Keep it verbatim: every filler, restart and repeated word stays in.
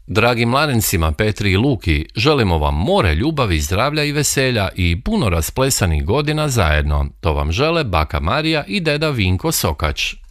Dragi mladencima Petri i Luki, želimo vam more ljubavi, zdravlja i veselja i puno rasplesanih godina zajedno. To vam žele baka Marija i deda Vinko Sokač.